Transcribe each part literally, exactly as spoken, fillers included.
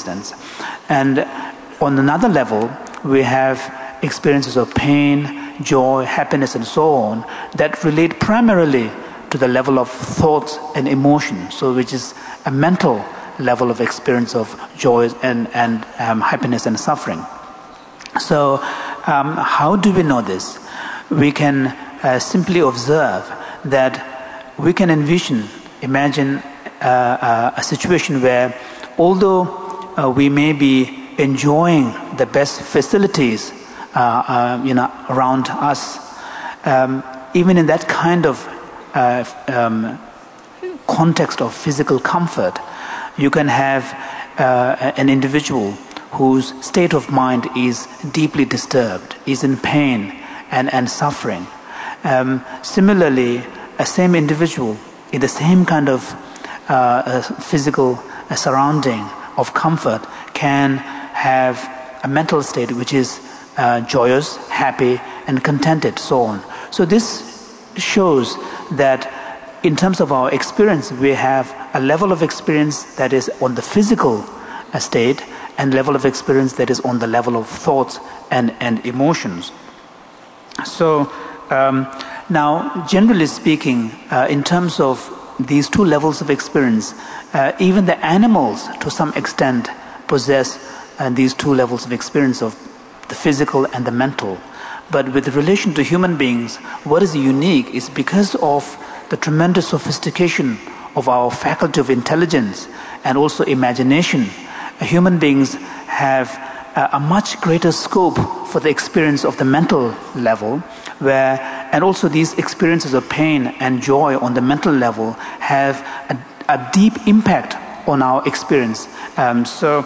existence. And on another level, we have experiences of pain, joy, happiness, and so on that relate primarily to the level of thoughts and emotion, so which is a mental level of experience of joy and, and um, happiness and suffering. So um, how do we know this? We can uh, simply observe that we can envision, imagine uh, uh, a situation where although uh, we may be enjoying the best facilities uh, uh, you know, around us, um, even in that kind of uh, um, context of physical comfort, you can have uh, an individual whose state of mind is deeply disturbed, is in pain and, and suffering. Um, similarly, a same individual in the same kind of uh, uh, physical uh, surrounding of comfort can have a mental state which is uh, joyous, happy, and contented, so on. So this shows that in terms of our experience, we have a level of experience that is on the physical state and level of experience that is on the level of thoughts and, and emotions. So um, now, generally speaking, uh, in terms of these two levels of experience, uh, even the animals to some extent possess uh, these two levels of experience of the physical and the mental. But with relation to human beings, what is unique is because of the tremendous sophistication of our faculty of intelligence and also imagination, human beings have a, a much greater scope for the experience of the mental level, where, and also these experiences of pain and joy on the mental level have a, a deep impact on our experience. Um, so,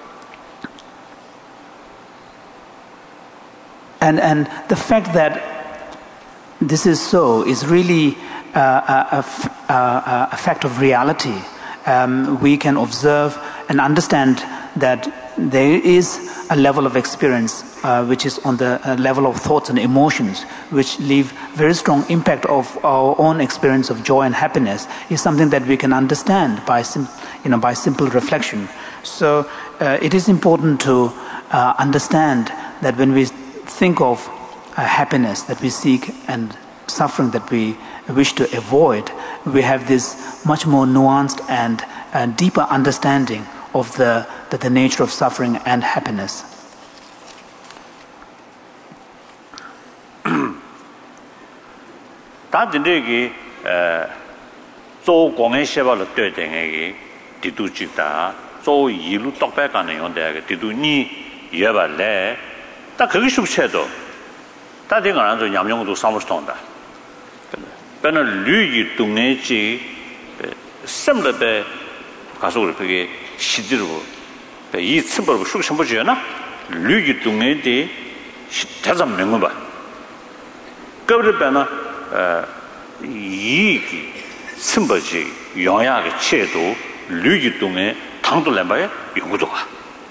and and the fact that this is so is really uh, a, a, a fact of reality. Um, we can observe and understand that there is a level of experience uh, which is on the uh, level of thoughts and emotions, which leave very strong impact of our own experience of joy and happiness, is something that we can understand by sim- you know by simple reflection. So uh, it is important to uh, understand that when we think of uh, happiness that we seek and suffering that we wish to avoid, we have this much more nuanced and uh, deeper understanding of the, the, the nature of suffering and happiness. 다 진짜기 조 공의 세발로 되den에게 디두지다 조 이루 똑배가는 용대가 디두니 예발래 다 그게 숙체도 다 된거 안저 냠용도 사무스ton다 배는 류기 동네지 샘르베 가서 그렇게 시들고 이 씀벌고 숙심 보지나 류기 동네디 대장 명문 봐 그러면은 어 이기 씀벌지 영양의 체도 류기 동네 당도 램바에 연구도가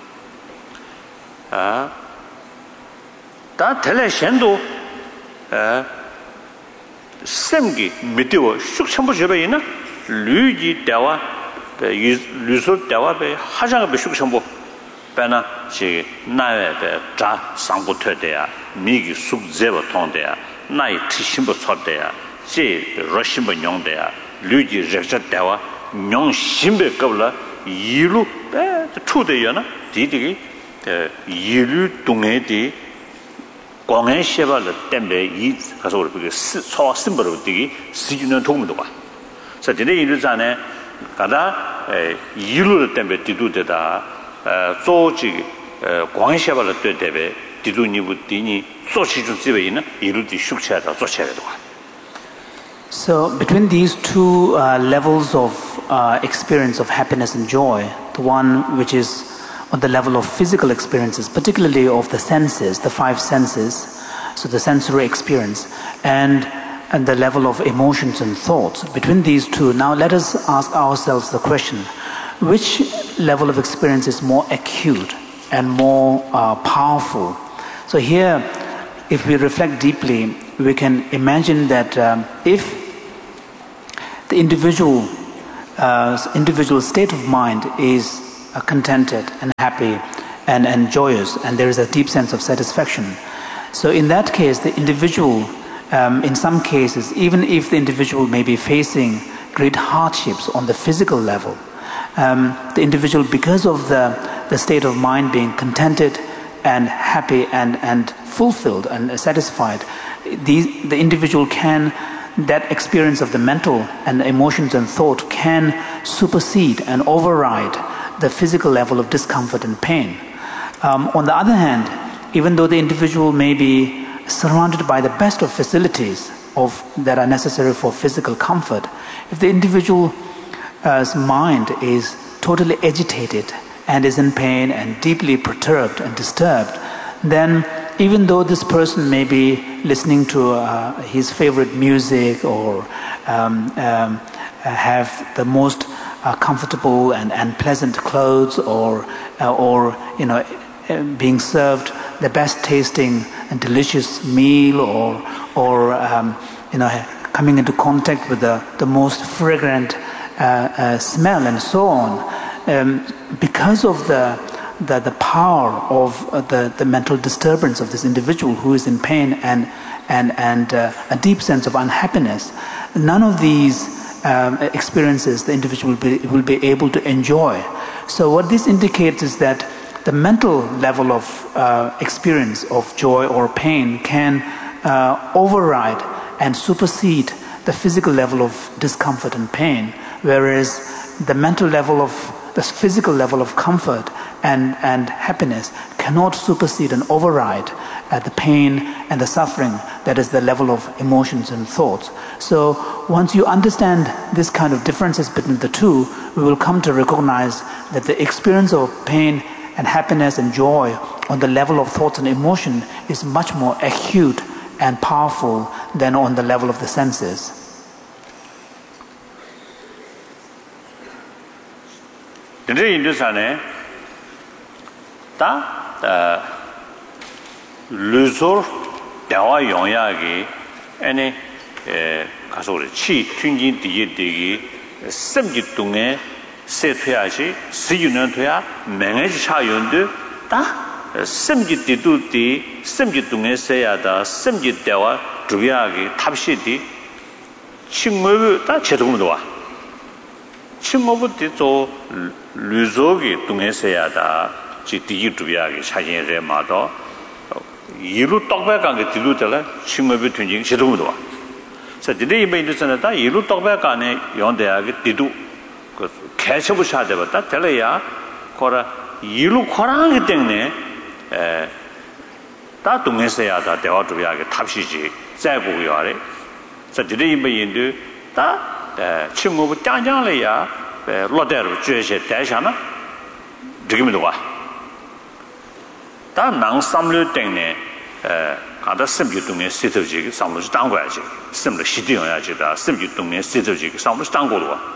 아 다 텔레션도 에 샘기 미디어 숙심부 접에이나 류기 대와 류소 대와베 하장의 숙심부 배나 지 나에베 자 상부터대야 미기 숙제버 통대야 나이 티심부 sor대야 지 러시부 용대야 류기 적자 대와 용 심베 겁라 이루 배 투대야나 디디기 이루 동에디 공연 시발을 때문에 이 가서 그렇게 소 심벌을 되게 시주는 도움도 봐. 그래서 되네 이르잖아요. 가다 이루를 때문에 디두되다 조지 공연 시발을 때문에 디두니부디니 조시주 집에 있는 이루디 숙체하다 조체도 봐. So between these two uh, levels of uh, experience of happiness and joy, the one which is on the level of physical experiences, particularly of the senses, the five senses, so the sensory experience, and, and the level of emotions and thoughts. Between these two, now let us ask ourselves the question, which level of experience is more acute and more uh, powerful? So here, if we reflect deeply, we can imagine that um, if the individual, uh, individual state of mind is uh, contented and happy and, and joyous, and there is a deep sense of satisfaction. So in that case, the individual, um, in some cases, even if the individual may be facing great hardships on the physical level, um, the individual, because of the, the state of mind being contented and happy and, and fulfilled and satisfied, the, the individual can, that experience of the mental and emotions and thought can supersede and override the physical level of discomfort and pain. Um, on the other hand, even though the individual may be surrounded by the best of facilities of, that are necessary for physical comfort, if the individual's mind is totally agitated and is in pain and deeply perturbed and disturbed, then even though this person may be listening to uh, his favorite music or um, um, have the most uh, comfortable and, and pleasant clothes, or uh, or you know being served the best tasting and delicious meal, or or um, you know coming into contact with the the most fragrant uh, uh, smell and so on, um, because of the The, the power of uh, the, the mental disturbance of this individual who is in pain and, and, and uh, a deep sense of unhappiness, none of these um, experiences the individual will be, will be able to enjoy. So what this indicates is that the mental level of uh, experience of joy or pain can uh, override and supersede the physical level of discomfort and pain, whereas the mental level of the physical level of comfort and, and happiness cannot supersede and override uh, the pain and the suffering that is the level of emotions and thoughts. So once you understand this kind of differences between the two, we will come to recognize that the experience of pain and happiness and joy on the level of thoughts and emotion is much more acute and powerful than on the level of the senses. Dendri indusane ta uh luzor dawa yongyagi ene eh 가서를 치 튠진 디게 디게 semji tunge se thyaji siyunan thya mengeji chayonde ta semji didu di semji tunge seyada semji dawa 주야기 탑시디 칭모부 다 제동도 와 칭모부디 저 류조기 동해서야다 지디기 주야기 사진에 마도 이루 떡배간게 디루들 칭모부 튼징 제동도 와 그래서 이메일에서는 이루 떡배간에 연대하게 디두 그 개셔부샤데부터 될래야 거라 이루 거랑이 때문에 다 동해서야다 대화 주야기 탑시지 자고요래 그래서 이메일도 다 칭모부 짱짱래야 로데르 주에서 대샤나 지금도 와. 다 낭삼류 때문에 에 가다 심주동에 시도지 삼루지 당고야지. 심르 시디용야지다. 심주동에 시도지 삼루지 당고로 와.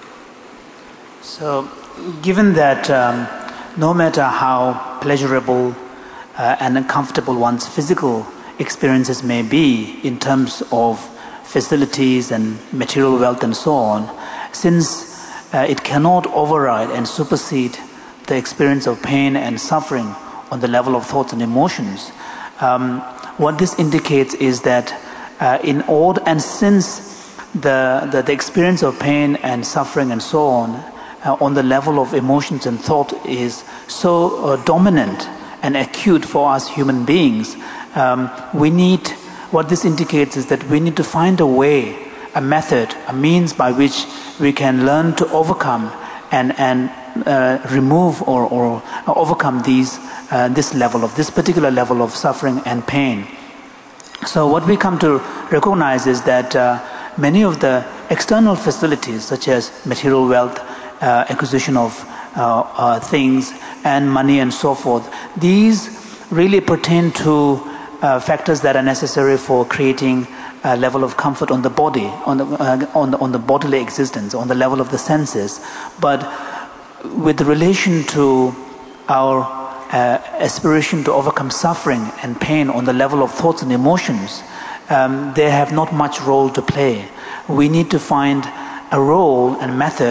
So given that um, no matter how pleasurable uh, and comfortable one's physical experiences may be in terms of facilities and material wealth and so on, since Uh, it cannot override and supersede the experience of pain and suffering on the level of thoughts and emotions. Um, what this indicates is that uh, in order, and since the, the, the experience of pain and suffering and so on, uh, on the level of emotions and thought is so uh, dominant and acute for us human beings, um, we need, what this indicates is that we need to find a way, a method, a means by which we can learn to overcome and and uh, remove or or overcome these uh, this level of this particular level of suffering and pain. So what we come to recognize is that uh, many of the external facilities, such as material wealth, uh, acquisition of uh, uh, things and money and so forth, these really pertain to uh, factors that are necessary for creating Uh, level of comfort on the body, on the, uh, on the on the bodily existence, on the level of the senses. But with relation to our uh, aspiration to overcome suffering and pain on the level of thoughts and emotions, um, they have not much role to play. We need to find a role and method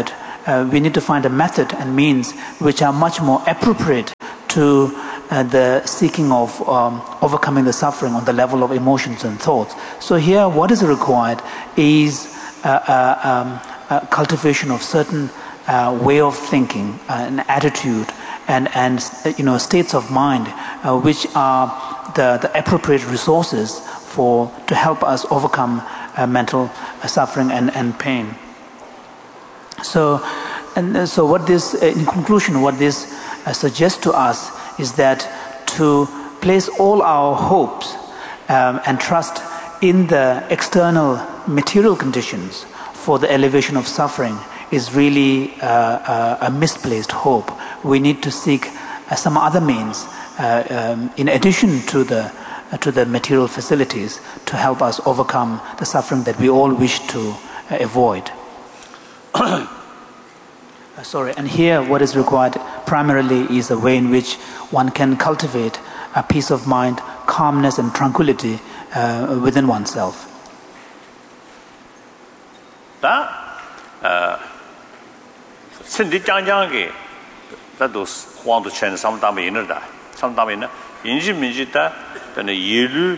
uh, we need to find a method and means which are much more appropriate to uh, the seeking of um, overcoming the suffering on the level of emotions and thoughts. So here what is required is uh, uh, um, uh, cultivation of certain uh, way of thinking, uh, an attitude, and, and you know, states of mind uh, which are the, the appropriate resources for to help us overcome uh, mental uh, suffering and, and pain. So, and uh, so what this, uh, in conclusion, what this uh, suggests to us is that to place all our hopes um, and trust in the external material conditions for the elevation of suffering is really uh, uh, a misplaced hope. We need to seek uh, some other means uh, um, in addition to the uh, to the material facilities to help us overcome the suffering that we all wish to uh, avoid. uh, sorry, and here what is required primarily is a way in which one can cultivate a peace of mind, calmness and tranquility uh, within oneself. Da, uh, Sindi Jiangjiang that those want to change some time in it. Some time in it. Inji Minjita, then a Yilu,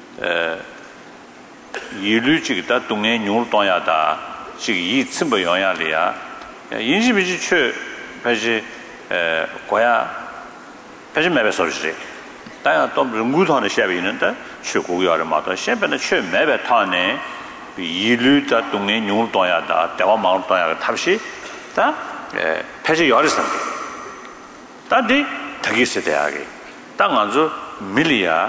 Yilu Chigta, Dunga, Nul Toyada, Chi Yi Simba Yoyalia, Inji Minji, Paji, Koya, Paji Mabesorji. Diana Tom Rungut on the Shabby in it, Chuku Yaramata, Shep and a Chu Mabetane, Yilu, Dunga, Nul Toyada, Deva Mount Toyada, Tabshi, Paji Yorison. Tadi tagi seteagi, tanganzo milia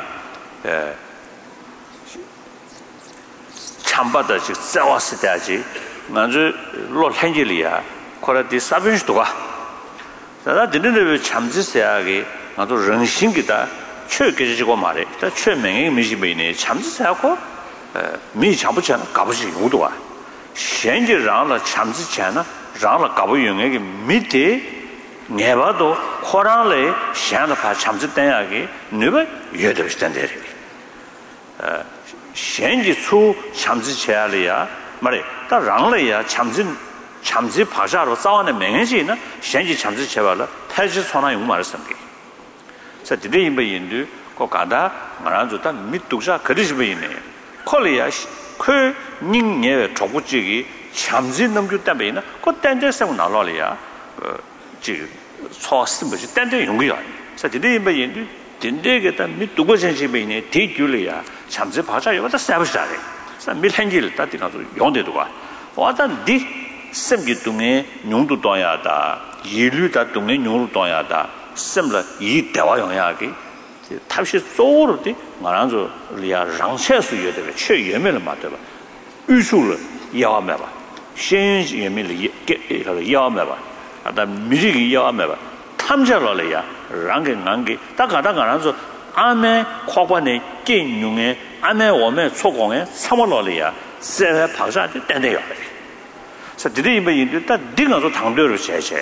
chambada 지 zawa seteagi, manzo lo hengilia, kora di sabin stuga. Tada dinner chamzi seagi, manzo rengshingida, chö kejigo mare, ta chö mengi mijibine, chamzi seako, mi chambuchana, gabuji udoa. Shenji rangla chamzi chana, rangla gabu yungegi miti. Nevado, Korale, Shanapa Chamzitayagi, never Yoder Standard. Shenji Tsu Chamzichalia, Mare, the Ranglea, Chamzin, Chamzi Pajaro, Sawan and Mengina, Shenji Chamzichavala, Tajisona Umarsambi. So today in Bayindu, Kokada, Maranzuta, Mituja, Kadishbine, Kolia, Ku, Ning near Tokuchi, Chamzin Namjutabina, Kotanda Samanalia. So simple, tender Yungia. So today, by Indu, didn't they get a mid to go and she be take Julia, Chamse Pacha, what a savage. Some Milhangil, that is not Yondedua. What a dick, Semgi to me, Nundu Toyada, Yilu that to me, Nunu Toyada, similar Yi Tawayaki, the Tashi soul, Maranzo, Lia Ranches, you have a chair, Yemil Matter, Usul, Yameva, change Yemil Yameva. The music Yameva, Tamjalolia, Rangi Nangi, Takatanganazo, Ame, Kwabane, King Yunge, Ame, Wome, Sokonge, Samalolia, Sera Pasha, Dende. So today, that dinner to Tandur Cheche.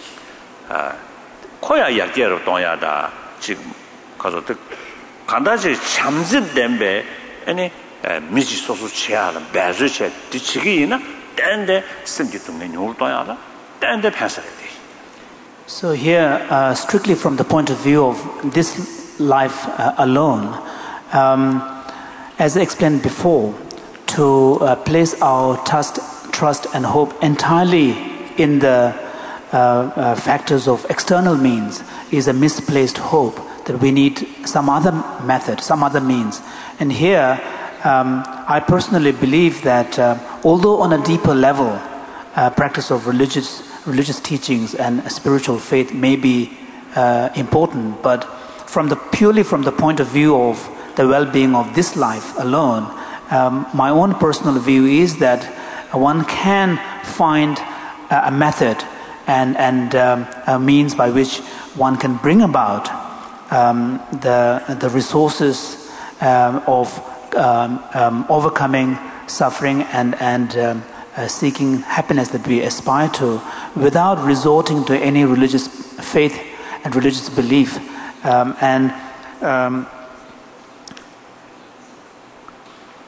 Koya Yakir of Toyada, because of the Kandaji Chamzit Dembe, any music social chair, Bazuche, Tichigina, then they send it to me, Toyada. And the passivity. So here, uh, strictly from the point of view of this life uh, alone, um, as I explained before, to uh, place our trust, trust and hope entirely in the uh, uh, factors of external means is a misplaced hope, that we need some other method, some other means. And here, um, I personally believe that uh, although on a deeper level, uh, practice of religious religious teachings and spiritual faith may be uh, important, but from the purely from the point of view of the well-being of this life alone, um, my own personal view is that one can find a, a method and and um, a means by which one can bring about um, the the resources um, of um, um, overcoming suffering and and um, Uh, seeking happiness that we aspire to, without resorting to any religious faith and religious belief. Um, and um,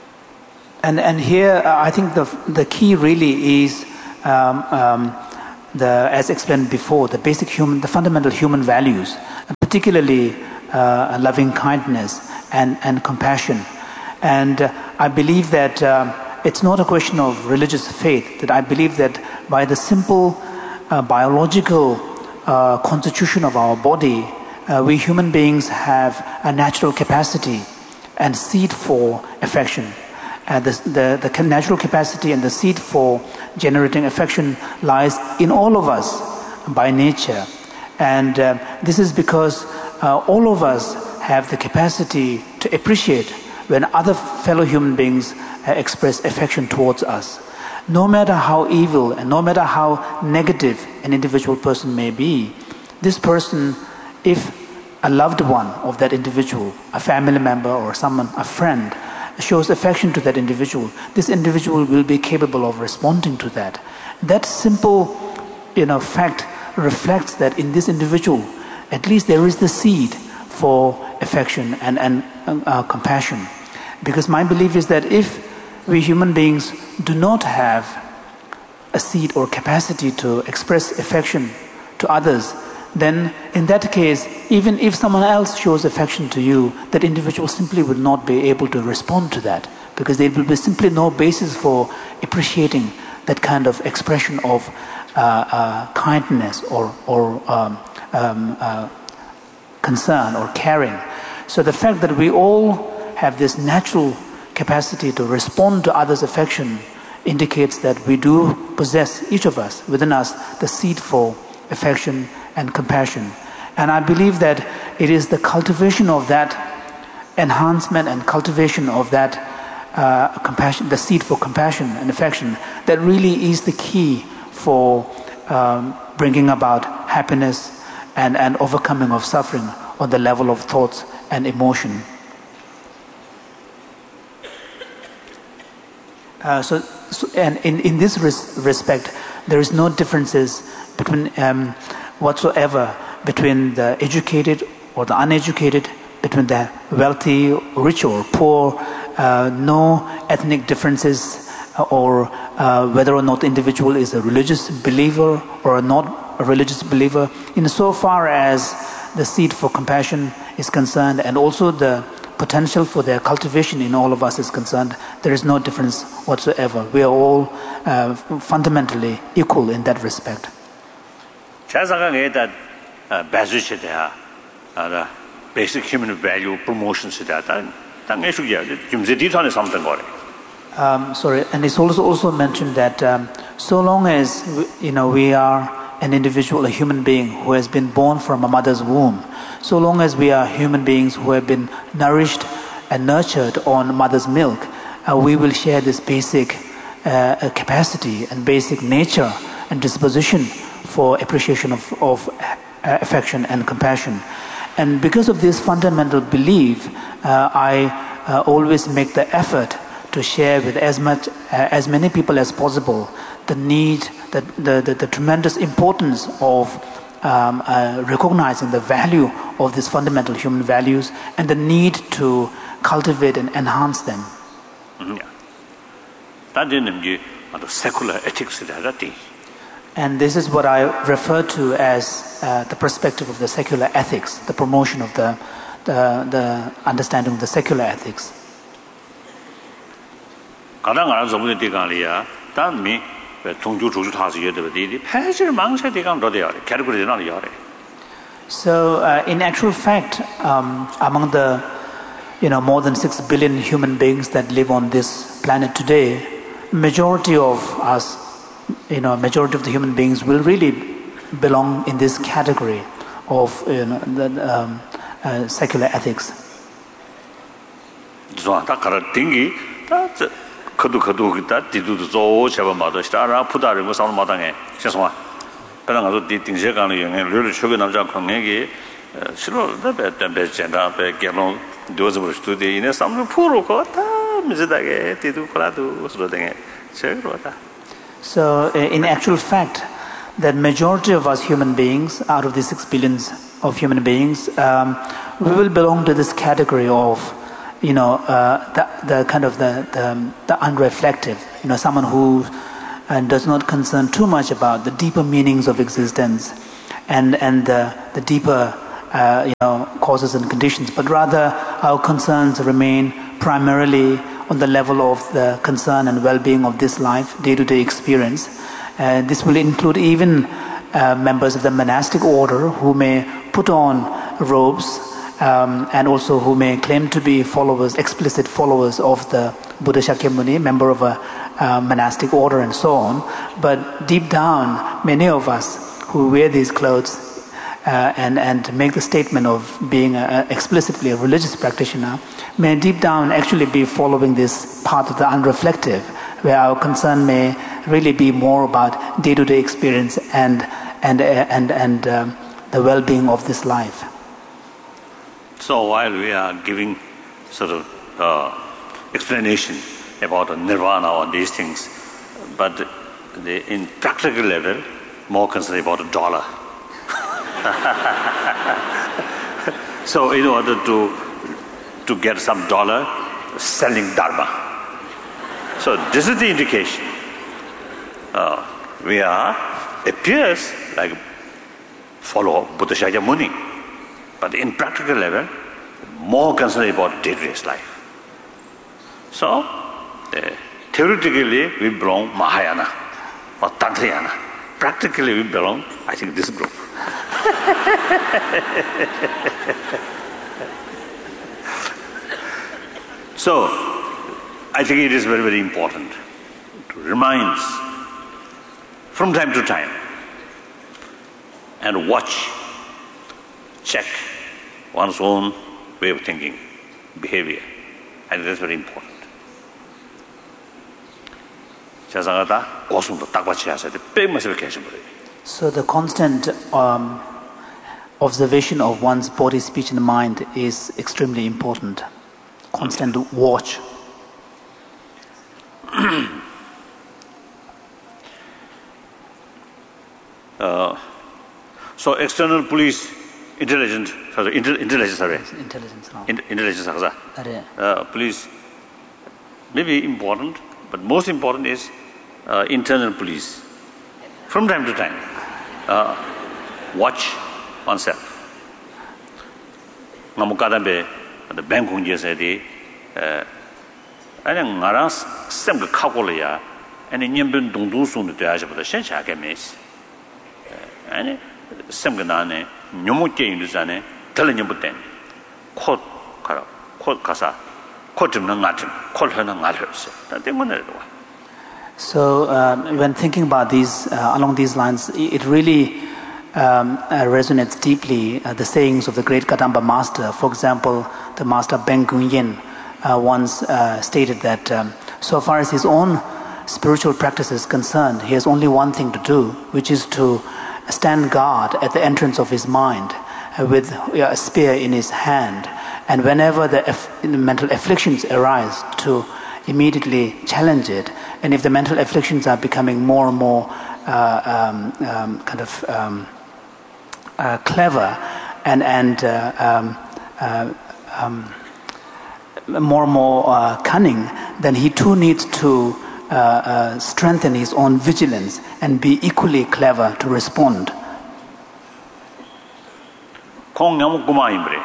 and and here, uh, I think the the key really is um, um, the, as explained before, the basic human, the fundamental human values, particularly uh, loving kindness and, and compassion. And uh, I believe that uh, it's not a question of religious faith, that I believe that by the simple uh, biological uh, constitution of our body, uh, we human beings have a natural capacity and seed for affection. Uh, the, the, the natural capacity and the seed for generating affection lies in all of us by nature. And uh, this is because uh, all of us have the capacity to appreciate when other fellow human beings uh, express affection towards us. No matter how evil and no matter how negative an individual person may be, this person, if a loved one of that individual, a family member or someone, a friend, shows affection to that individual, this individual will be capable of responding to that. That simple, you know, fact reflects that in this individual, at least there is the seed for affection and, and uh, compassion. Because my belief is that if we human beings do not have a seed or capacity to express affection to others, then in that case, even if someone else shows affection to you, that individual simply would not be able to respond to that, because there will be simply no basis for appreciating that kind of expression of uh, uh, kindness or, or um, um, uh, concern or caring. So the fact that we all have this natural capacity to respond to others' affection indicates that we do possess, each of us, within us, the seed for affection and compassion. And I believe that it is the cultivation of that enhancement and cultivation of that uh, compassion, the seed for compassion and affection, that really is the key for um, bringing about happiness and, and overcoming of suffering on the level of thoughts and emotion. Uh, so, so, and in, in this res- respect, there is no differences between um, whatsoever between the educated or the uneducated, between the wealthy, rich or poor, uh, no ethnic differences, uh, or uh, whether or not the individual is a religious believer or not a religious believer, insofar as the seed for compassion is concerned and also the potential for their cultivation in all of us is concerned, there is no difference whatsoever. We are all uh, fundamentally equal in that respect. that basic human value promotion um, sorry, and it's also also mentioned that um, so long as you know we are an individual, a human being who has been born from a mother's womb, so long as we are human beings who have been nourished and nurtured on mother's milk, uh, we will share this basic uh, capacity and basic nature and disposition for appreciation of, of affection and compassion. And because of this fundamental belief, uh, I uh, always make the effort to share with as much, uh, as many people as possible the need, the, the, the, the tremendous importance of um, uh, recognizing the value of these fundamental human values and the need to cultivate and enhance them. Mm-hmm. Secular ethics. And this is what I refer to as uh, the perspective of the secular ethics, the promotion of the, the, the understanding of the secular ethics. So, uh, in actual fact, um, among the you know more than six billion human beings that live on this planet today, majority of us, you know, majority of the human beings will really belong in this category of you know the um, uh, secular ethics. Kadu kadu kita tidu zo chaba mado stara pudar ngo saun madange cheswa kadang ado di tingje kan yeng lulu choge namja khonge gi silo da be da be jenda be gelon doze bur studi ine samlu puro ko ta mizidage tidu koladu usro denge chegro ta. So in actual fact, that majority of us human beings, out of the six billions of human beings, um, we will belong to this category of you know, uh, the, the kind of the, the, the unreflective, you know, someone who and does not concern too much about the deeper meanings of existence and, and the, the deeper uh, you know, causes and conditions, but rather our concerns remain primarily on the level of the concern and well-being of this life, day-to-day experience. Uh, this will include even uh, members of the monastic order who may put on robes um, and also who may claim to be followers, explicit followers of the Buddha Shakyamuni, member of a uh, monastic order and so on. But deep down, many of us who wear these clothes uh, and, and make the statement of being a, a explicitly a religious practitioner may deep down actually be following this path of the unreflective, where our concern may really be more about day-to-day experience and and and and um, the well-being of this life. So while we are giving sort of uh, explanation about nirvana or these things, but the, in practical level, more concerned about a dollar. So in order to to get some dollar, selling dharma. So this is the indication. Uh, we are, appears like follow Buddha Shakyamuni, but in practical level, more concerned about day-to-day life. So, uh, theoretically we belong Mahayana or Tantrayana. Practically we belong, I think, this group. So, I think it is very, very important to remind from time to time and watch, check one's own way of thinking, behavior. I think that's very important. So the constant um, observation of one's body, speech and mind is extremely important. Constant watch. uh, so external police intelligence sorry intel, intelligence sorry intelligence In, intelligence uh, police may be important, but most important is uh, internal police. From time to time, uh, watch oneself. Namukadambe the bank 공지에서디 아니 나랑 쌤그 카고려야 아니 년변 동동수는 돼야지보다 신차게 메시 아니 쌤그 나네 녀목게 인도잖아 들려년부터 코 가라 코 가사 코 줍는 같은 코 하는 같았어 나 때문에도 So um, when thinking about these uh, along these lines, it really um, uh, resonates deeply uh, the sayings of the great Kadamba master. For example, the master Ben Gunyin uh, once uh, stated that um, so far as his own spiritual practice is concerned, he has only one thing to do, which is to stand guard at the entrance of his mind uh, with uh, a spear in his hand, and whenever the, aff- the mental afflictions arise, to immediately challenge it. And if the mental afflictions are becoming more and more uh, um, um, kind of um, uh, clever and and uh, um, uh, um, more and more uh, cunning, then he too needs to uh, uh, strengthen his own vigilance and be equally clever to respond. 공양무구마임bre.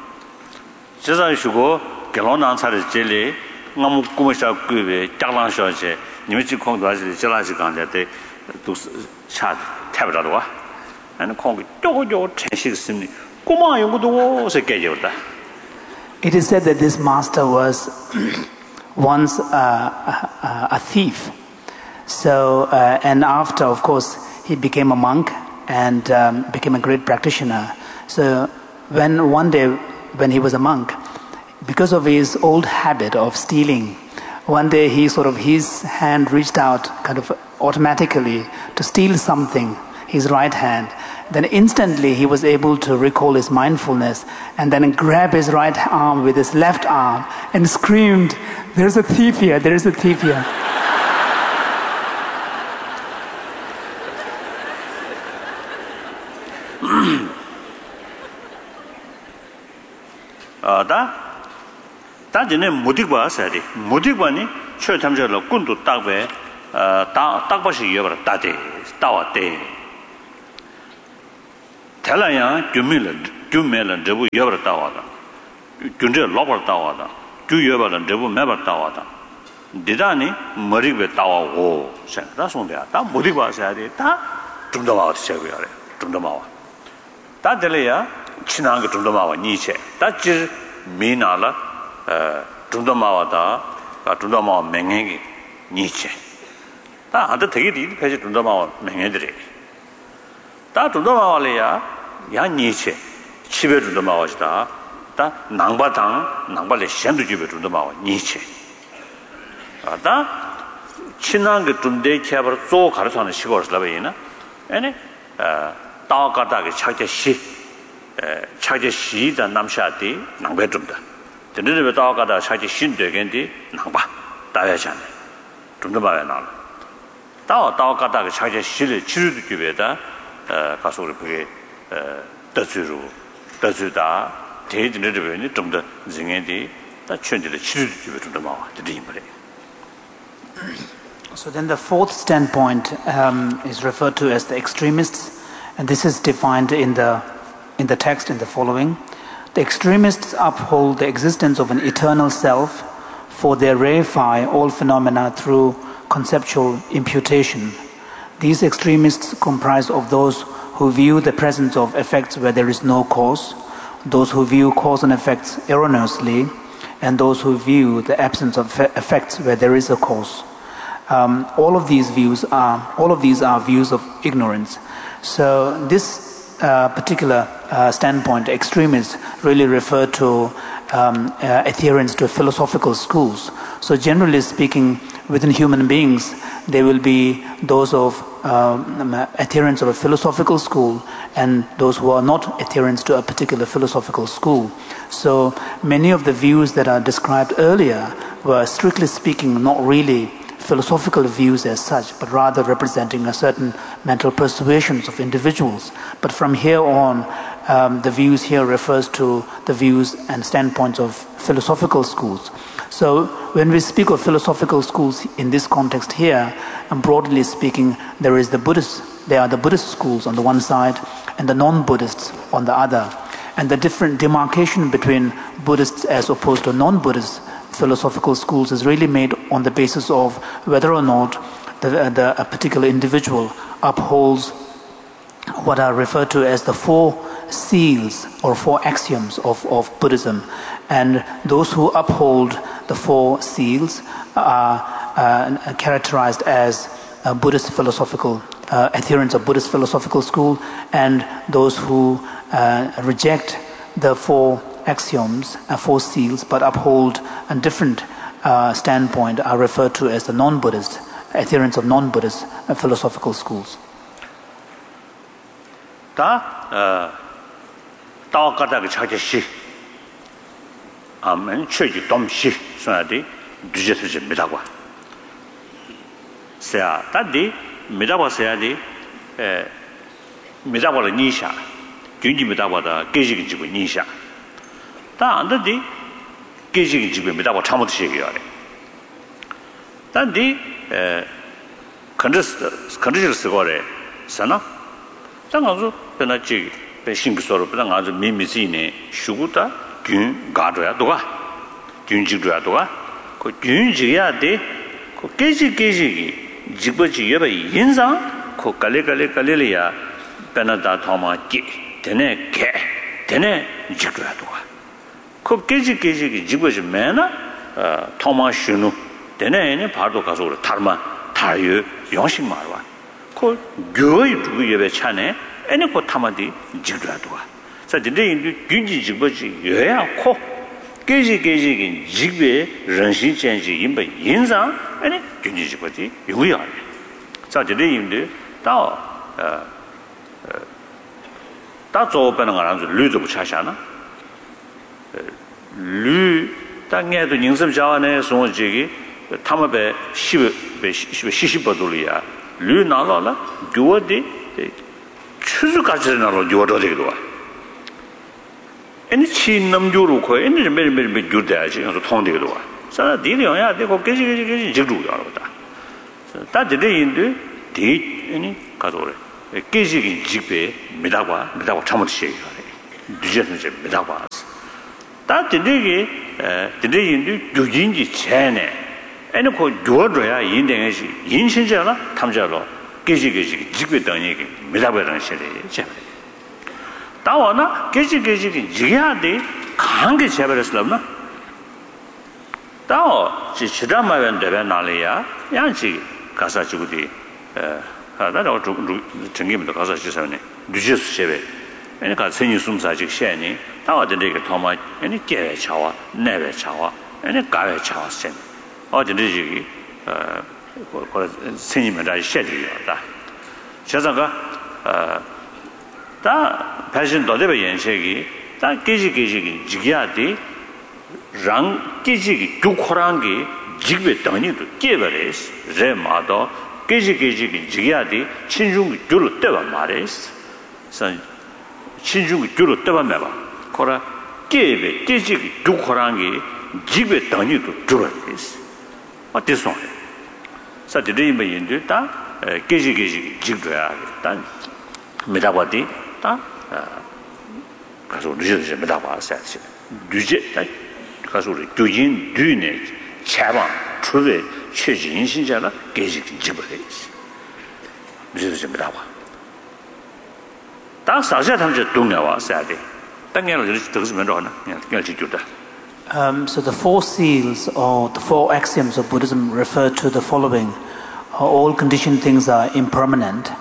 제자이시고 결혼한사를 제리 나무구마샤 그베 장랑셔제 니미치 공도하지 제라지 간데데 두차 태버라도와 아니 공기 쪼고쪼 tren식스니 꼬마 연구도 세계적이다. It is said that this master was once uh, a, a thief. So, uh, and after, of course, he became a monk and um, became a great practitioner. So, when one day, when he was a monk, because of his old habit of stealing, one day he sort of, his hand reached out kind of automatically to steal something, his right hand. Then instantly he was able to recall his mindfulness and then grab his right arm with his left arm and screamed, "There's a thief here, there's a thief here." 아, 다 다지네 무디바 사리 무디바니 최탐절로 군도 딱베 딱 봐시 여버 따대 따와대 달라야 주밀은 주밀은 저부 여버 따와다 준저 로버 따와다 주 여버는 저부 매버 따와다 디다니 머리베 따와고 생다 손대야 다 머리 봐서야 돼다 좀더 와서 제고야 돼 좀더 와다 들려야 친한 게 좀 더 마와 니체 다지 미나라 좀 더 마와다 좀 더 마와 맹행이 니체 다 한테 되게 디 패지 좀 더 마와 맹행들이 다 좀 더 마와래야 야 니체 집에 좀 더 마와지다 다 낭바당 낭발에 현도 집에 좀 더 마와 니체 아다 친한 게 좀 대체하고 또 가르쳐는 시골을 라베이나 아니 다가다게 차제시 차제시다 남샤디 낭배좀다 근데 다가다 차제신 되겠는데 낭바 다야잖아 좀더 봐야 나 다 다가다게 차제시를 치료도 기회다 가서 우리 그게 더주로 더주다 대진을 되면 좀더 증행이 다 천지를 치료도 기회 좀더 나와 드리는 거래. So then the fourth standpoint um, is referred to as the extremists, and this is defined in the in the text in the following. The extremists uphold the existence of an eternal self, for they reify all phenomena through conceptual imputation. These extremists comprise of those who view the presence of effects where there is no cause, those who view cause and effects erroneously, and those who view the absence of effects where there is a cause. Um, all of these views are all of these are views of ignorance. So this uh, particular uh, standpoint, extremists, really refer to um, uh, adherence to philosophical schools. So generally speaking, within human beings, there will be those of um, adherents of a philosophical school and those who are not adherents to a particular philosophical school. So many of the views that are described earlier were, strictly speaking, not really philosophical views as such, but rather representing a certain mental persuasions of individuals. But from here on, um, the views here refers to the views and standpoints of philosophical schools. So when we speak of philosophical schools in this context here, and broadly speaking, there is the Buddhist, there are the Buddhist schools on the one side and the non-Buddhists on the other. And the different demarcation between Buddhists as opposed to non-Buddhist philosophical schools is really made on the basis of whether or not the, the, a particular individual upholds what are referred to as the four seals or four axioms of, of Buddhism. And those who uphold the four seals are uh, characterized as uh, Buddhist philosophical uh, adherents of Buddhist philosophical school, and those who uh, reject the four axioms, uh, four seals, but uphold a different uh, standpoint are referred to as the non-Buddhist, adherents of non-Buddhist uh, philosophical schools. 다 다가다가 차지시 아멘 최지 dom시 소야디 두제스지 미다고 세야 다디 미다고 세야디 에 미다고를 니샤 균지 미다고다 계지기 지고 니샤 다 안다디 계지기 지고 미다고 참으도 시기야래 다디 에 컨저스 컨저스 쓰고래 사나 장가서 변하지 배신비서로 변한 아주 미미지네 슈구다 균 가져야 도가 균지도야 도가 그 균지야 돼그 깨지 깨지기 지버지 여바 인상 그 갈래갈래 갈래리야 변하다 도마기 되네 개 되네 지도야 도가 그 깨지 깨지기 지버지 매나 어 토마슈누 되네 바로 가서 우리 달마 다유 영식 말와 그 교의 두 예배 차네 애네 그 타마디 지도야도가 사진데 균지 지버지 여야 코 깨지 깨지긴 지배人心 전지 임바 인상 애네 균지 지버지 요야 사진데 임데 다 다 조변은 안 류도 차샤나 류 땅에도 닝섬 자원에 송지기 타마베 십에 십십 버돌이야 류 나라라 교어디 추수까지 나로 교어도 되기도 와 애니 친남교로 거 애니 매일매일 교대야지 그래서 통되기도 와 사라 디려야 되고 깨지깨지 지루야 그러다 다 들리는데 대 아니 가도래 계시긴 집에 미다과 미다과 참으시 뒤져서 미다과 다 들리게 들리는데 두진지 전에 아니 그 줘줘야 인생이 인신자나 탐자로 계시 계시 집에 다니게 미다과라는 시리즈 다와나 계시 계시 지야데 강게 제버렸을라나 다오 지치다마면 되면 나리야 양지 가사 주고디 에 하다가 정기부터 가사 주서네 뉴저스 쉐베 그러니까 생이 숨사직 시에니 다와들에게 도마 아니 깨에 차와 내에 차와 아니 가에 차와선 어디든지 어그 생이면 다 쉐드요다 저자가 어다 패션 도대비 연색이 다 계지 계지 지기야디 랑 계지 두코랑기 지배 당니도 깨버레스 제마도 계지 계지 지기야디 친중 줄을 떼봐 말레스 선 친중 줄을 떼봐 매봐 코라 깨베 계지 두코랑기 지배 당니도 줄어레스 어때서 사들이 뭐 인도다 계지 계지 지도야 일단 메다바디 다 가서 늦어지 메다바 사지 늦게 가서 우리 두인 뒤네 차방 추베 최진 신자가 계속 집어해지 늦어지 메다바 다 사자 탐제 동네와 사대 당연히 이렇게 들으면 되나 그냥 지도다. Um, so the four seals or the four axioms of Buddhism refer to the following. All conditioned things are impermanent.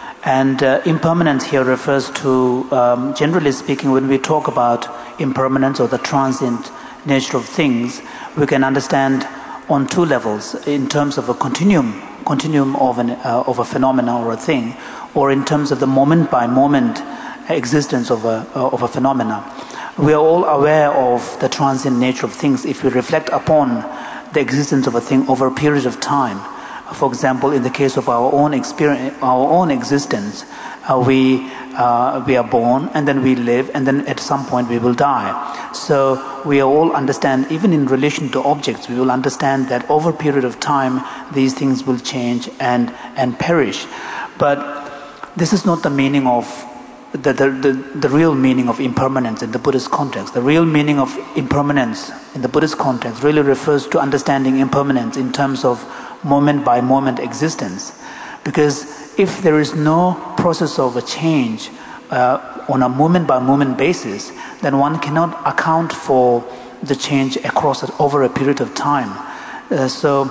And uh, impermanence here refers to, um, generally speaking, when we talk about impermanence or the transient nature of things, we can understand on two levels, in terms of a continuum, continuum of, an, uh, of a phenomena or a thing, or in terms of the moment-by-moment existence of a, uh, of a phenomena. We are all aware of the transient nature of things if we reflect upon the existence of a thing over a period of time. For example, in the case of our own experience, our own existence, uh, we uh, we are born and then we live and then at some point we will die. So we all understand, even in relation to objects, we will understand that over a period of time these things will change and and perish. But this is not the meaning of the the the, the real meaning of impermanence in the Buddhist context. The real meaning of impermanence in the Buddhist context really refers to understanding impermanence in terms of moment by moment existence, because if there is no process of a change uh, on a moment by moment basis, then one cannot account for the change across over a period of time. Uh, so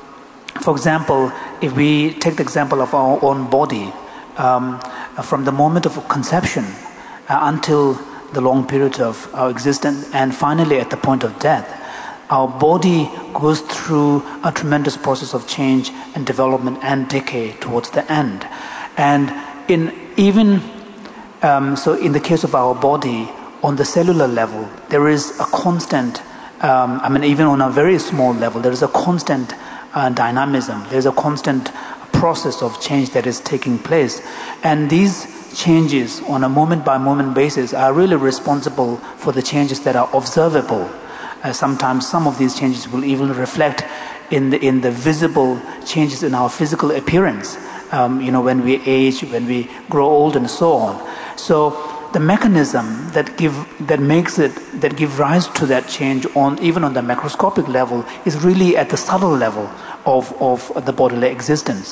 for example, if we take the example of our own body, um, from the moment of conception uh, until the long period of our existence and finally at the point of death, our body goes through a tremendous process of change and development and decay towards the end. And in even um, so, in the case of our body, on the cellular level, there is a constant. Um, I mean, even on a very small level, there is a constant uh, dynamism. There is a constant process of change that is taking place, and these changes on a moment-by-moment basis are really responsible for the changes that are observable. Uh, sometimes some of these changes will even reflect in the in the visible changes in our physical appearance. Um, you know, when we age, when we grow old, and so on. So the mechanism that give that makes it that give rise to that change on even on the macroscopic level is really at the subtle level of of the bodily existence.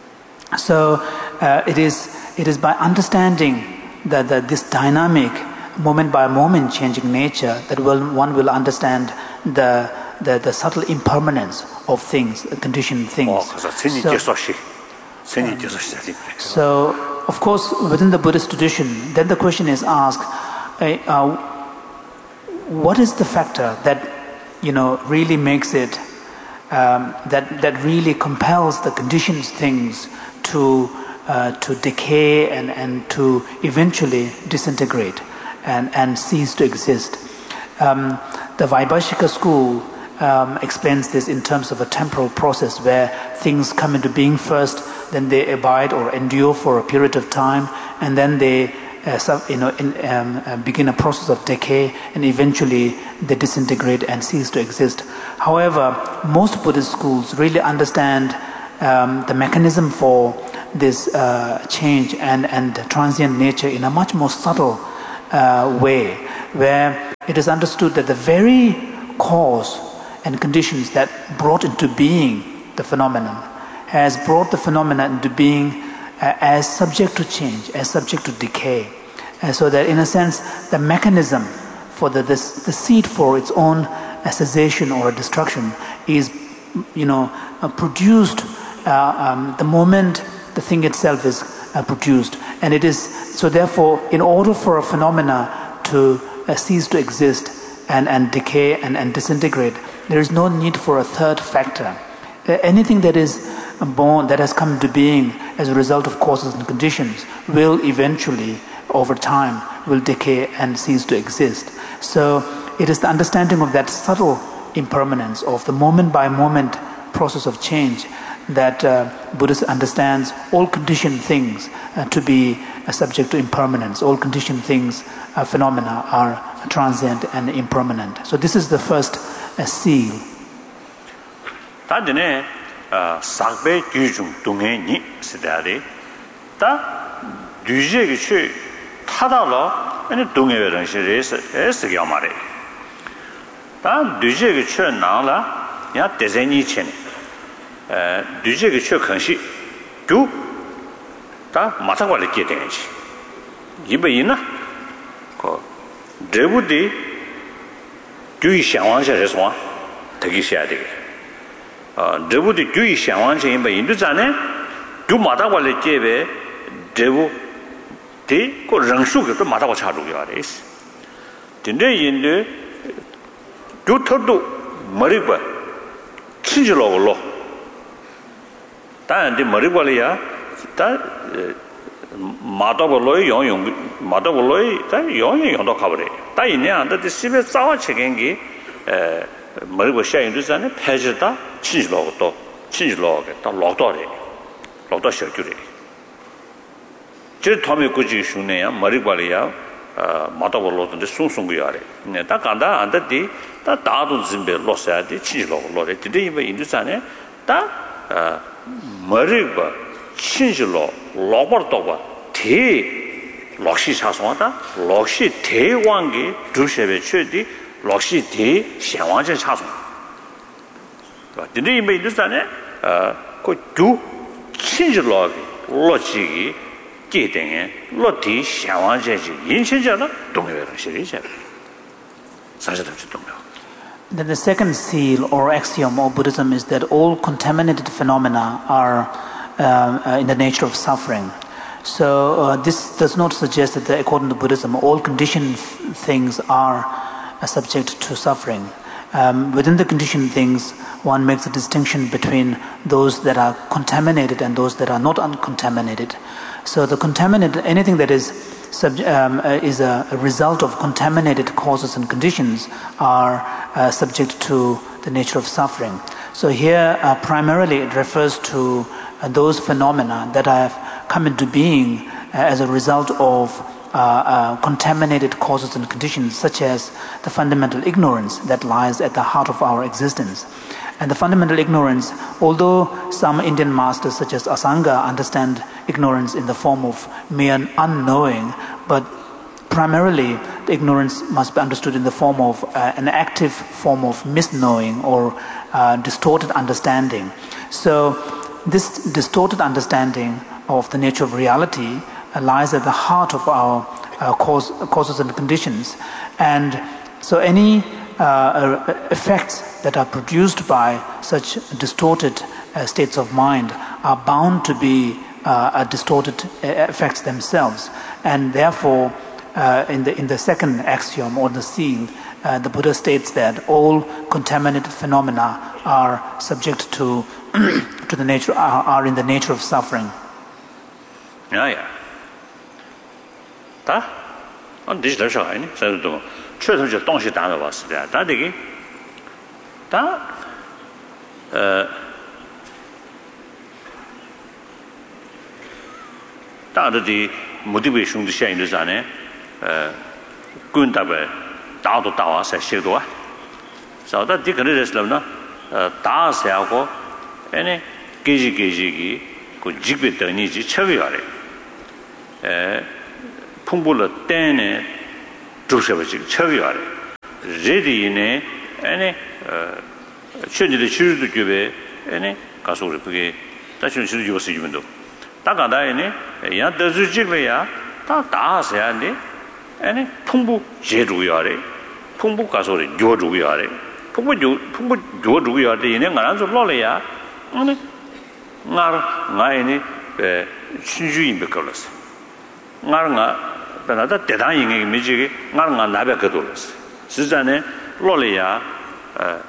So uh, it is it is by understanding that, that this dynamic, moment by moment changing nature, that will, one will understand the, the the subtle impermanence of things, conditioned things. So, so of course, within the Buddhist tradition, then the question is asked: uh, uh, what is the factor that you know really makes it um, that that really compels the conditioned things to uh, to decay and and to eventually disintegrate and, and cease to exist. Um, the Vaibhashika school um, explains this in terms of a temporal process where things come into being first, then they abide or endure for a period of time, and then they uh, sub, you know, in, um, uh, begin a process of decay, and eventually they disintegrate and cease to exist. However, most Buddhist schools really understand um, the mechanism for this uh, change and, and transient nature in a much more subtle uh, way, where it is understood that the very cause and conditions that brought into being the phenomenon has brought the phenomenon into being uh, as subject to change, as subject to decay. Uh, so that in a sense, the mechanism for the, this, the seed for its own uh, cessation or destruction is, you know, uh, produced uh, um, the moment the thing itself is uh, produced. And it is, so therefore, in order for a phenomena to uh, cease to exist and, and decay and, and disintegrate, there is no need for a third factor. Uh, anything that is born, that has come into being as a result of causes and conditions, will eventually, over time, will decay and cease to exist. So it is the understanding of that subtle impermanence, of the moment by moment process of change, that uh, Buddhist understands all conditioned things uh, to be uh, subject to impermanence. All conditioned things, uh, phenomena, are transient and impermanent. So this is the first uh, seal. Tadine sakbe gyujung dunghe ni sidari ta duje gichu tadalo ene dunghe verang shires es gyamare ta duje gichu nala ya dezeni chen eh duje gichu kanshi gyu ta matagwale ge denji ibe ina ko debudi gyu xiangwang xia reswa tegi xia de Debuti gyui xiangwang chen yinpa yindu zane gyu matagwa le jebe debu di ko rangshu ke to matagwa cha rukya res dinde yindu gyu tardu marikwa chinji lo lo ta di marikwa le ya ta matagwa lo yong yong matagwa lo ta yong yong do khabre ta ine anda di sibe zawa chegengi 머리고 샤인도 전에 패지다 친지로도 친지로게 다 로도래 로도 셔규래 제 도미 꾸지 슈네야 머리발이야 아 마다볼로던데 숭숭구야래 네다 간다 안다디 다 다도 짐베 로사야디 친지로 로래 디데이베 인도산에 다 머리바 친지로 로버도가 대 럭시 사송하다 럭시 대왕기 두셰베 최디 럭시 대 xiangwang 차송 근데 이 메이드산에 어그두 친지로 로지기 계등에 로디 xiangwang 인신자는 동해를 시리죠 사실은 동해. Then the second seal or axiom of Buddhism is that all contaminated phenomena are uh, uh, in the nature of suffering. So uh, this does not suggest that the, according to Buddhism all conditioned f- things are uh, subject to suffering. Um, within the conditioned things, one makes a distinction between those that are contaminated and those that are not uncontaminated. So the contaminated, anything that is sub, um, uh, is a, a result of contaminated causes and conditions are uh, subject to the nature of suffering. So here, uh, primarily, it refers to uh, those phenomena that have come into being uh, as a result of uh, uh, contaminated causes and conditions, such as the fundamental ignorance that lies at the heart of our existence. And the fundamental ignorance, although some Indian masters such as Asanga understand ignorance in the form of mere unknowing, but primarily the ignorance must be understood in the form of uh, an active form of misknowing or uh, distorted understanding. So this distorted understanding of the nature of reality uh, lies at the heart of our uh, cause, causes and conditions. And so any uh, effects that are produced by such distorted uh, states of mind are bound to be uh, distorted effects themselves. And therefore, uh, in the in the second axiom or the seal, uh, the Buddha states that all contaminated phenomena are subject to to the nature are, are in the nature of suffering. Yeah, yeah. Ta, on this level, I know. So, to, 确实就东西打了吧是的，但这个，但，呃，大的的目的为兄弟相应的啥呢？呃，滚大呗，打都打完才写多啊，少的的可能是什么呢？呃，打下过，哎呢， 계지 계지기 그 직배 더니지 처비하래 에 풍불로 때네 두셔버지 처비하래 레디네 아니 어 현재의 주주도 교배 아니 가서 우리 그게 다시 주주 요소 주면도 다가다에네 야 더주직래야 다 다하세야네 아니 풍부 제루야래 풍부 가서 요루야래 풍부 요 풍부 요루야래 얘네 가서 놀래야 아니 나 나이니 에 신주인 백걸었어 나가 나다 대단히 미지게 나가 나백거들었어实战에 놀래야 어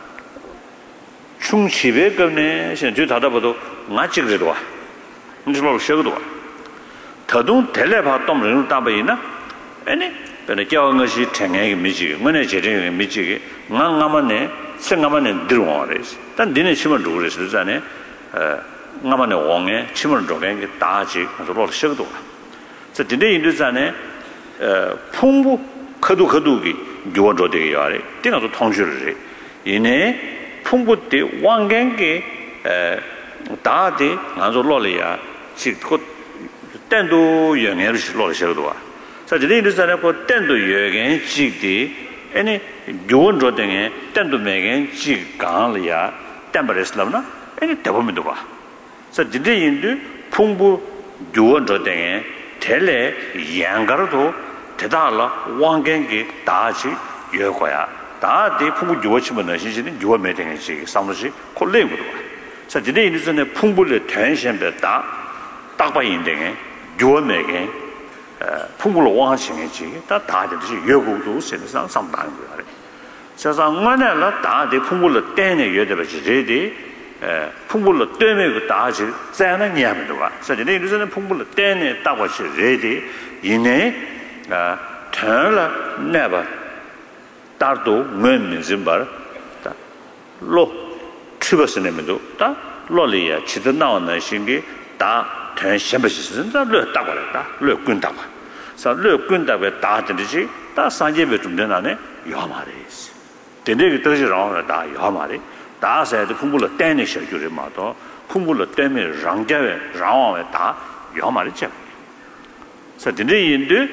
충치배 겁네 현재 다다보도 맞지그래도 와 이제로 쉬어도 와 더동 텔레바 똥을 따버이나 아니 근데 겨운 것이 탱하게 미지게 뭐네 제대로 미지게 나가만네 생가만네 들어와래서 단 니네 심을 누구래实战에 어 나만네 왕에 침을 들어간 게 다지 그래서 쉬어도 와 저 근데 인도산에 어 풍부 거두 거두기 요원조되게 야래 띵아도 통주를 이내 풍부 때 왕경게 에 다데 아주 로리아 지고 땐도 영해를 실로 쉬어도 와 자, 근데 인도산에 그 땐도 여gen 지디 아니 요원조되게 땐도 매겐 지 강리아 땜버레슬라나 아니 대범도 봐 자, 근데 인도 풍부 요원조되게 텔레 양가로도 대다라 왕경기 다지 여거야 다디 풍부 요치면 신신은 요매되는지 상무시 콜레고도 자 지네 인도전에 풍부를 전신배다 딱바인데 요매게 풍부로 왕하시는지 다 다듯이 여고도 세상 상당한 거야 세상만에라 다디 풍부를 때내 여대버지 레디 에 풍불로 때문에 그 다지 자는 이야기도 봐. 그래서 이제 이제는 풍불로 때문에 따고시 레디 이내 아 털라 네버 따도 면면진 바로 추버스네면도 다 로리야 지도 나오는 신기 다 전심버시는 다로 따고랬다. 로 군다고. 그래서 로 군다고 다든지 다 산제베 좀 되나네. 요마레스. 되게 떨어지라고 다 요마레. 다세도 풍불로 때내 셔주를 마도 풍불로 때문에 랑자에 랑와에 다 요마르죠. 그래서 근데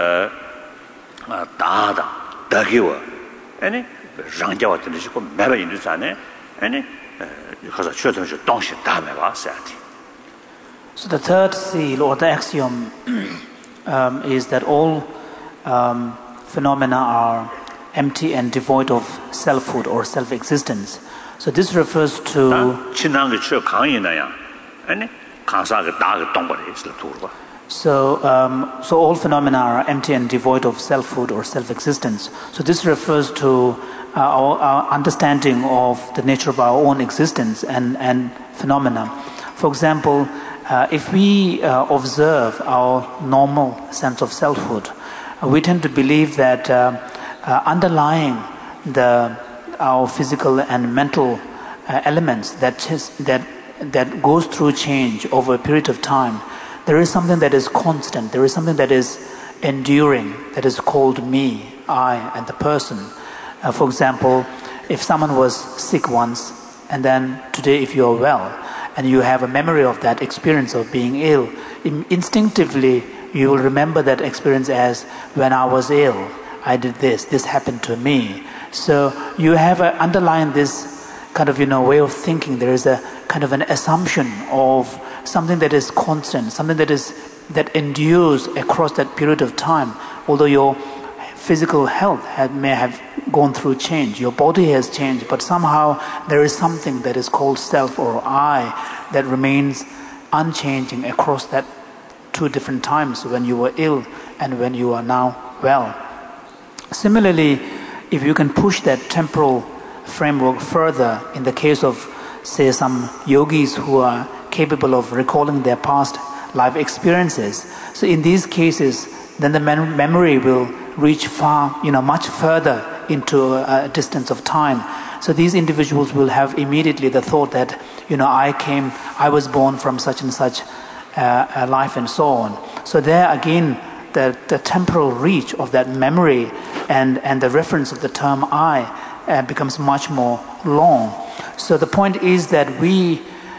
어 다다 다기와 아니 랑자와 들으시고 매바 인도산에 아니 가서 최선을 동시 다음에 와서야지. So the third seal or the axiom um, is that all um, phenomena are empty and devoid of selfhood or self-existence. So this refers to So um, so all phenomena are empty and devoid of selfhood or self-existence. So this refers to uh, our, our understanding of the nature of our own existence and, and phenomena. For example, uh, if we uh, observe our normal sense of selfhood, uh, we tend to believe that uh, uh, underlying the our physical and mental uh, elements that is, that that goes through change over a period of time, there is something that is constant. There is something that is enduring. That is called me, I, and the person. Uh, for example, if someone was sick once, and then today, if you are well, and you have a memory of that experience of being ill, instinctively you will remember that experience as when I was ill, I did this. This happened to me. So you have a, underlying this kind of, you know, way of thinking. There is a kind of an assumption of something that is constant, something that is that endures across that period of time. Although your physical health had, may have gone through change, your body has changed, but somehow there is something that is called self or I that remains unchanging across that two different times, when you were ill and when you are now well. Similarly, if you can push that temporal framework further, in the case of, say, some yogis who are capable of recalling their past life experiences, so in these cases, then the mem- memory will reach far, you know, much further into a, a distance of time. So these individuals will have immediately the thought that, you know, I came, I was born from such and such uh, a life and so on. So there again, The, the temporal reach of that memory and, and the reference of the term I uh, becomes much more long. So the point is that we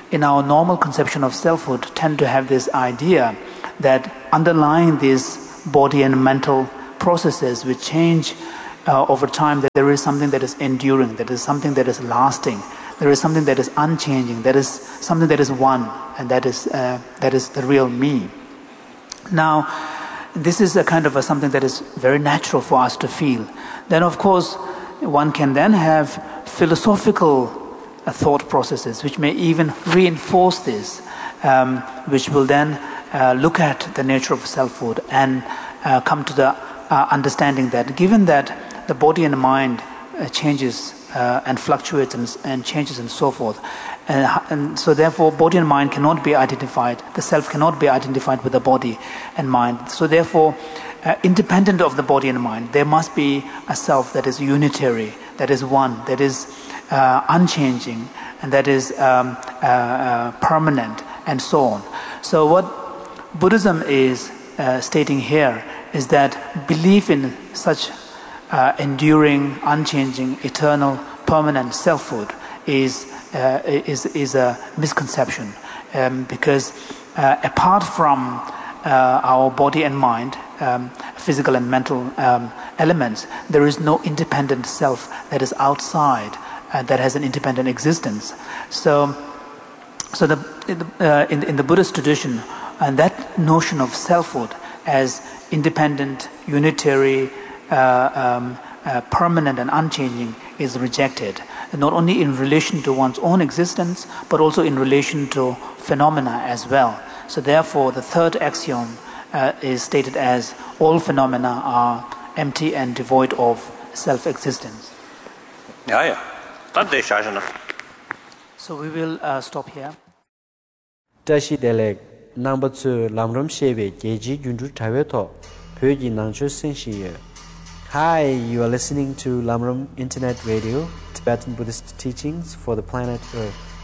in our normal conception of selfhood, tend to have this idea that underlying these body and mental processes which change uh, over time, that there is something that is enduring, that is something that is lasting, there is something that is unchanging, that is something that is one, and that is uh, that is the real me. Now, this is a kind of a, something that is very natural for us to feel. Then, of course, one can then have philosophical uh, thought processes which may even reinforce this, um, which will then uh, look at the nature of selfhood and uh, come to the uh, understanding that given that the body and mind uh, changes uh, and fluctuates and, and changes and so forth, and, and so therefore body and mind cannot be identified, the self cannot be identified with the body and mind. So therefore, uh, independent of the body and mind, there must be a self that is unitary, that is one, that is uh, unchanging, and that is um, uh, uh, permanent, and so on. So what Buddhism is uh, stating here is that belief in such uh, enduring, unchanging, eternal, permanent selfhood is uh, is is a misconception, um, because uh, apart from uh, our body and mind, um, physical and mental um, elements, there is no independent self that is outside, uh, that has an independent existence. So, so the uh, in in the Buddhist tradition, and that notion of selfhood as independent, unitary, uh, um, uh, permanent and unchanging is rejected, not only in relation to one's own existence, but also in relation to phenomena as well. So therefore, the third axiom uh, is stated as all phenomena are empty and devoid of self-existence. Yeah, yeah. So we will uh, stop here. Tashi Delek number two Lamram Shebe Jeji Jundu Taveto Pyoji Nangcho Senshiye. Hi, you are listening to Lamram Internet Radio, Tibetan Buddhist teachings for the planet Earth.